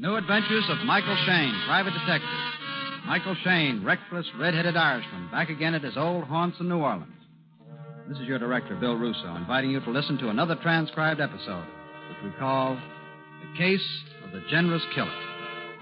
New Adventures of Michael Shayne, Private Detective. Michael Shayne, reckless, red-headed Irishman, back again at his old haunts in New Orleans. This is your director, Bill Russo, inviting you to listen to another transcribed episode, which we call The Case of the Generous Killer.